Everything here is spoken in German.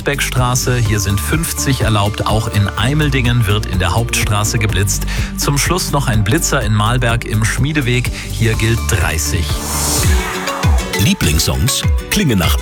Rünsbeckstraße, hier sind 50 erlaubt. Auch in Eimeldingen wird in der Hauptstraße geblitzt. Zum Schluss noch ein Blitzer in Mahlberg im Schmiedeweg, hier gilt 30. Lieblingssongs klingen nach